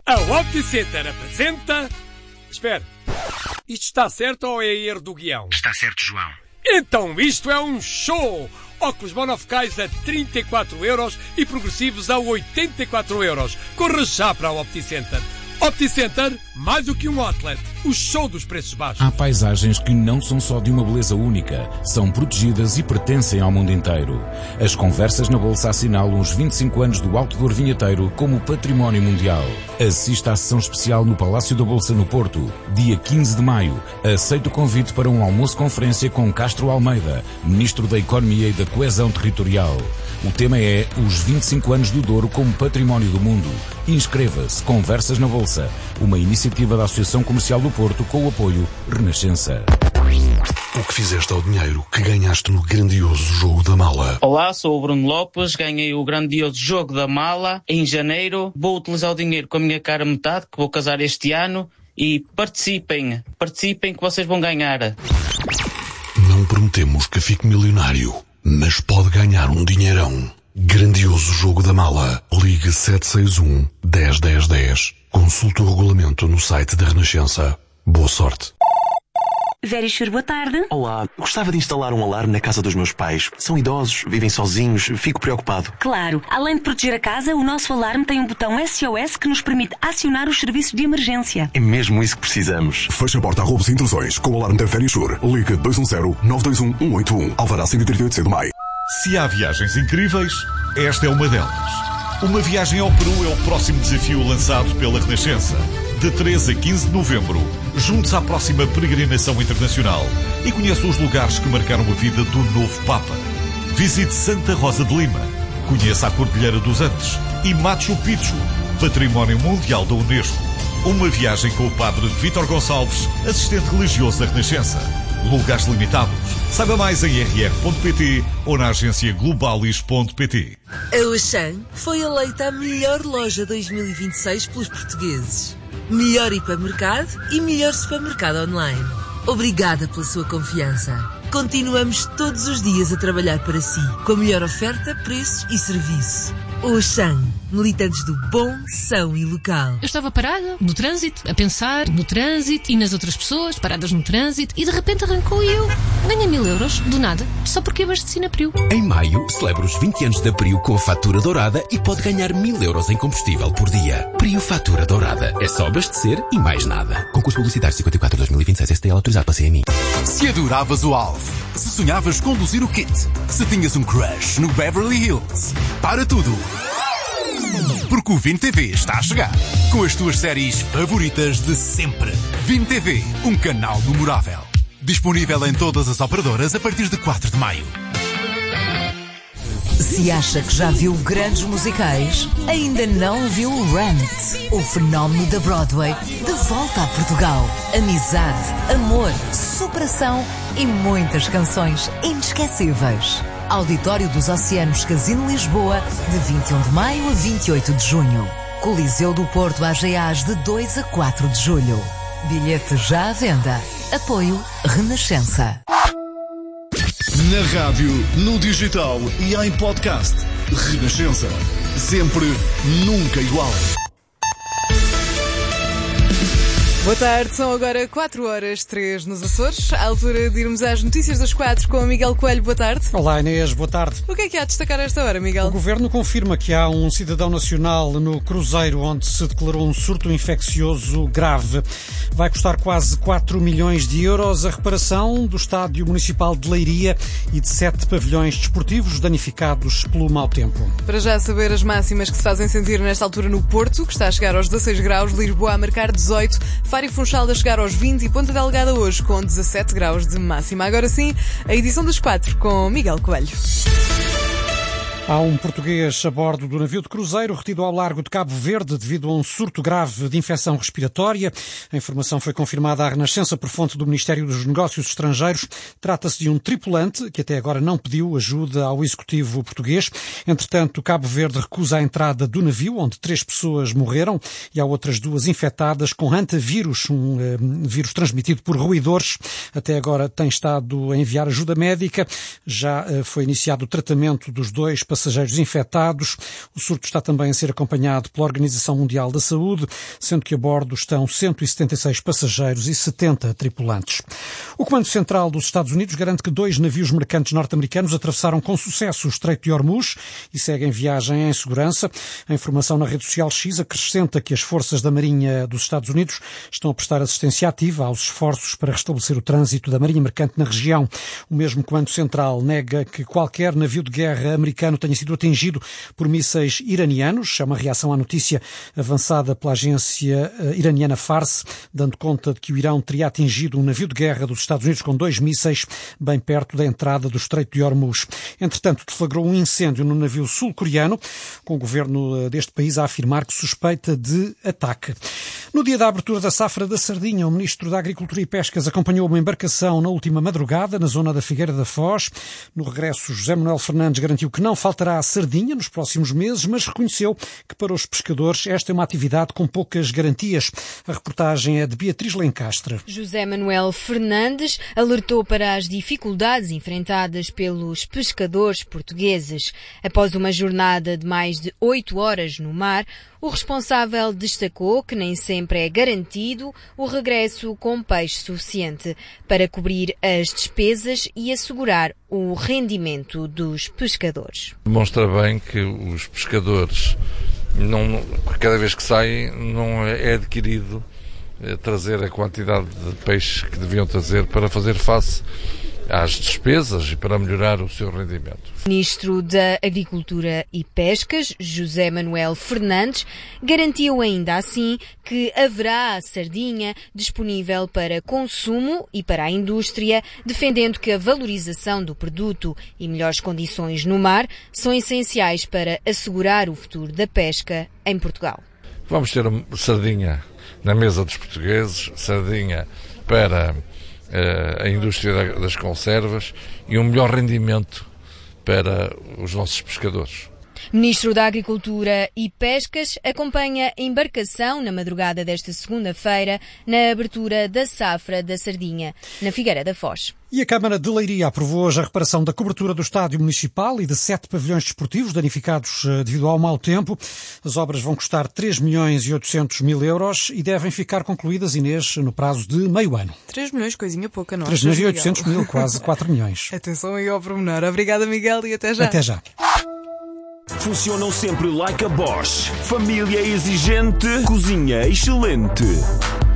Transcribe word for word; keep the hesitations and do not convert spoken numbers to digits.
A OptiCenter apresenta... Espera, isto está certo ou é erro do guião? Está certo, João. Então isto é um show! Óculos monofocais a trinta e quatro euros e progressivos a oitenta e quatro euros. Corra já para a OptiCenter. OptiCenter, mais do que um outlet, o show dos preços baixos. Há paisagens que não são só de uma beleza única, são protegidas e pertencem ao mundo inteiro. As conversas na Bolsa assinalam os vinte e cinco anos do Outdoor Vinheteiro como património mundial. Assista à sessão especial no Palácio da Bolsa no Porto, dia quinze de maio. Aceite o convite para um almoço-conferência com Castro Almeida, Ministro da Economia e da Coesão Territorial. O tema é os vinte e cinco anos do Douro como património do mundo. Inscreva-se. Conversas na Bolsa, uma iniciativa da Associação Comercial do Porto com o apoio Renascença. O que fizeste ao dinheiro que ganhaste no grandioso jogo da mala? Olá, sou o Bruno Lopes, ganhei o grandioso jogo da mala em janeiro. Vou utilizar o dinheiro com a minha cara metade, que vou casar este ano, e participem, participem que vocês vão ganhar. Não prometemos que fique milionário, mas pode ganhar um dinheirão. Grandioso jogo da mala. Ligue sete seis um, dez, dez, dez. Consulte o regulamento no site da Renascença. Boa sorte. Verisure, boa tarde. Olá, gostava de instalar um alarme na casa dos meus pais. São idosos, vivem sozinhos, fico preocupado. Claro, além de proteger a casa, o nosso alarme tem um botão S O S que nos permite acionar os serviços de emergência. É mesmo isso que precisamos. Feche a porta a roubos e intrusões com o alarme da Verisure. Ligue dois um zero, nove dois um, um oito um. Alvará cento e trinta e oito C do Maio. Se há viagens incríveis, esta é uma delas. Uma viagem ao Peru é o próximo desafio lançado pela Renascença. De treze a quinze de novembro, junte-se à próxima peregrinação internacional e conheça os lugares que marcaram a vida do novo Papa. Visite Santa Rosa de Lima, conheça a Cordilheira dos Andes e Machu Picchu, Património Mundial da Unesco. Uma viagem com o padre Vítor Gonçalves, assistente religioso da Renascença. Lugares limitados. Saiba mais em r r ponto p t ou na agência globalis ponto p t. A Auchan foi eleita a melhor loja dois mil e vinte e seis pelos portugueses. Melhor hipermercado e melhor supermercado online. Obrigada pela sua confiança. Continuamos todos os dias a trabalhar para si, com a melhor oferta, preços e serviço. Auchan, militantes do bom, são e local. Eu estava parada no trânsito, a pensar no trânsito e nas outras pessoas paradas no trânsito, e de repente arrancou e eu ganhei mil euros, do nada, só porque abasteci na Priu. Em maio, celebra os vinte anos da Priu com a fatura dourada e pode ganhar mil euros em combustível por dia. Priu Fatura Dourada. É só abastecer e mais nada. Concurso publicitário cinquenta e quatro dois mil e vinte e seis S T L autorizado pela C M I. Se adoravas o Alf, se sonhavas conduzir o Kit, se tinhas um crush no Beverly Hills, para tudo! Porque o Vim T V está a chegar, com as tuas séries favoritas de sempre. Vim T V, um canal memorável. Disponível em todas as operadoras a partir de quatro de maio. Se acha que já viu grandes musicais, ainda não viu Rent, o fenómeno da Broadway, de volta a Portugal. Amizade, amor, superação e muitas canções inesquecíveis. Auditório dos Oceanos Casino Lisboa, de vinte e um de maio a vinte e oito de junho. Coliseu do Porto A G As, de dois a quatro de julho. Bilhete já à venda. Apoio Renascença. Na rádio, no digital e em podcast. Renascença. Sempre, nunca igual. Boa tarde, são agora quatro horas três nos Açores, à altura de irmos às notícias das quatro com o Miguel Coelho. Boa tarde. Olá Inês, boa tarde. O que é que há a destacar a esta hora, Miguel? O Governo confirma que há um cidadão nacional no cruzeiro onde se declarou um surto infeccioso grave. Vai custar quase quatro milhões de euros a reparação do estádio municipal de Leiria e de sete pavilhões desportivos danificados pelo mau tempo. Para já saber as máximas que se fazem sentir nesta altura no Porto, que está a chegar aos dezasseis graus, Lisboa a marcar dezoito, Faro e Funchal a chegar aos vinte e Ponta Delgada hoje com dezassete graus de máxima. Agora sim, a edição das quatro com Miguel Coelho. Há um português a bordo do navio de cruzeiro retido ao largo de Cabo Verde devido a um surto grave de infecção respiratória. A informação foi confirmada à Renascença por fonte do Ministério dos Negócios Estrangeiros. Trata-se de um tripulante que até agora não pediu ajuda ao executivo português. Entretanto, Cabo Verde recusa a entrada do navio, onde três pessoas morreram, e há outras duas infectadas com hantavírus, um eh, vírus transmitido por roedores. Até agora tem estado a enviar ajuda médica. Já eh, foi iniciado o tratamento dos dois passageiros infectados. O surto está também a ser acompanhado pela Organização Mundial da Saúde, sendo que a bordo estão cento e setenta e seis passageiros e setenta tripulantes. O Comando Central dos Estados Unidos garante que dois navios mercantes norte-americanos atravessaram com sucesso o Estreito de Hormuz e seguem viagem em segurança. A informação na rede social X acrescenta que as forças da Marinha dos Estados Unidos estão a prestar assistência ativa aos esforços para restabelecer o trânsito da Marinha Mercante na região. O mesmo Comando Central nega que qualquer navio de guerra americano tenha sido atingido por mísseis iranianos. É uma reação à notícia avançada pela agência iraniana Fars, dando conta de que o Irão teria atingido um navio de guerra dos Estados Unidos com dois mísseis bem perto da entrada do Estreito de Hormuz. Entretanto, deflagrou um incêndio no navio sul-coreano, com o governo deste país a afirmar que suspeita de ataque. No dia da abertura da safra da sardinha, o Ministro da Agricultura e Pescas acompanhou uma embarcação na última madrugada, na zona da Figueira da Foz. No regresso, José Manuel Fernandes garantiu que não faltará a sardinha nos próximos meses, mas reconheceu que para os pescadores esta é uma atividade com poucas garantias. A reportagem é de Beatriz Lencastre. José Manuel Fernandes alertou para as dificuldades enfrentadas pelos pescadores portugueses. Após uma jornada de mais de oito horas no mar, o responsável destacou que nem sempre é garantido o regresso com peixe suficiente para cobrir as despesas e assegurar o rendimento dos pescadores. Demonstra bem que os pescadores, não, cada vez que saem, não é adquirido é, trazer a quantidade de peixe que deviam trazer para fazer face às despesas e para melhorar o seu rendimento. Ministro da Agricultura e Pescas, José Manuel Fernandes, garantiu ainda assim que haverá a sardinha disponível para consumo e para a indústria, defendendo que a valorização do produto e melhores condições no mar são essenciais para assegurar o futuro da pesca em Portugal. Vamos ter sardinha na mesa dos portugueses, sardinha para a indústria das conservas e um melhor rendimento para os nossos pescadores. Ministro da Agricultura e Pescas acompanha a embarcação na madrugada desta segunda-feira na abertura da safra da sardinha, na Figueira da Foz. E a Câmara de Leiria aprovou hoje a reparação da cobertura do estádio municipal e de sete pavilhões desportivos danificados devido ao mau tempo. As obras vão custar três milhões e oitocentos mil euros e devem ficar concluídas, Inês, no prazo de meio ano. três milhões, coisinha pouca, não é? três milhões e oitocentos mil, quase quatro milhões. Atenção aí ao pormenor. Obrigada, Miguel, e até já. Até já. Funcionam sempre like a Bosch. Família exigente, cozinha excelente.